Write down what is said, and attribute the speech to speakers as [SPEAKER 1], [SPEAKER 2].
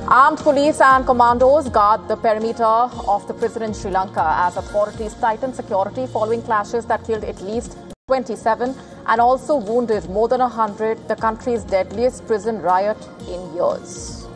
[SPEAKER 1] Armed police and commandos guard the perimeter of the prison in Sri Lanka as authorities tighten security following clashes that killed at least 27 and also wounded more than 100, the country's deadliest prison riot in years.